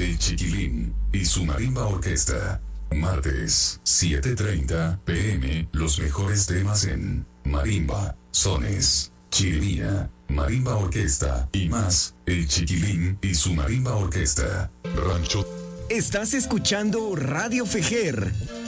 El Chiquilín y su Marimba Orquesta. Martes, 7:30 p.m. Los mejores temas en marimba, sones, chirimía, marimba orquesta y más. El Chiquilín y su Marimba Orquesta. Rancho. Estás escuchando Radio Fejer